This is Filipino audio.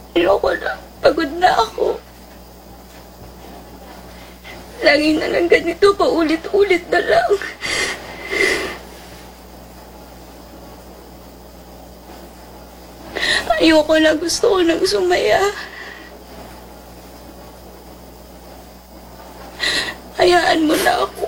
Ayoko na. Pagod na ako. Lagi na lang ganito, paulit-ulit na lang. Ayoko na, gusto ko nang sumaya. Hayaan mo na ako.